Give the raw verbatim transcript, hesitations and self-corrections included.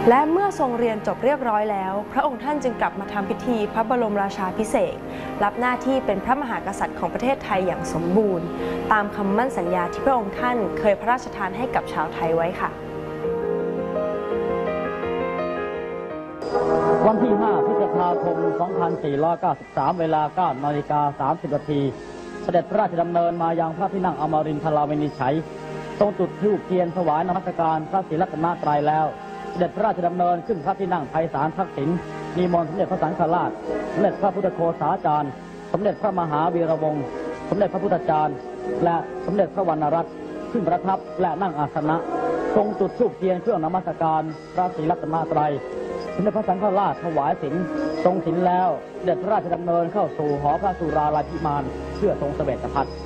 และเมื่อทรงเรียนจบเรียบร้อยแล้วพระองค์ท่านจึงกลับมาทำพิธีพระบรมราชาภิเษกรับหน้าที่เป็นพระมหากษัตริย์ของประเทศไทยอย่างสมบูรณ์ตามคำมั่นสัญญาที่พระองค์ท่านเคยพระราชทานให้กับชาวไทยไว้ค่ะวันที่ห้าพฤษภาคมสองพันสี่ร้อยเก้าสิบสามเวลาเก้านาฬิกาสามสิบนาทีเสด็จพระราชดำเนินมายังพระที่นั่งอมรินทราวินิจฉัยทรงจุดธูปเทียนถวายนมัสการพระศรีรัตนตรัยแล้วเสด็จพระราชดำเนินขึ้นพระที่นั่งไพศาลทักษิณนิมนต์สมเด็จพระสังฆราชสมเด็จพระพุทธโฆษาจารย์สมเด็จพระมหาวีระวงศ์สมเด็จพระพุทธจารย์และสมเด็จพระวรรณรัตน์ขึ้นประทับและนั่งอาสนะทรงจุดธูปเทียนเครื่องนมัสการพระศรีรัตนตรัยสมเด็จพระสังฆราชถวายศีลทรงศีลแล้วเสด็จพระราชดำเนินเข้าสู่หอพระสุราลัยพิมานเพื่อทรงเสวตภัต